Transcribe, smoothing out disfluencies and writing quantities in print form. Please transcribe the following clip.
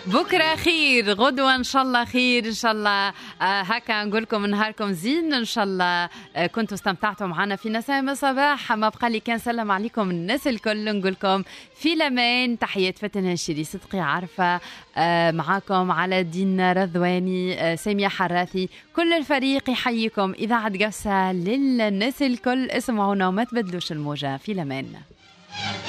بكرة خير، غدوة إن شاء الله خير إن شاء الله. هكا نقول لكم نهاركم زين إن شاء الله. كنتوا استمتعتوا معنا في نسائم الصباح. ما بقى لي كان سلم عليكم الناس الكل، نقول لكم في الأمان. تحيات فتن هشيري، صدقي عارفة معاكم على دين رضواني، سامية حراثي، كل الفريق يحييكم. إذاعة قفصة للناس الكل، اسمعونا وما تبدلوش الموجة. في الأمان.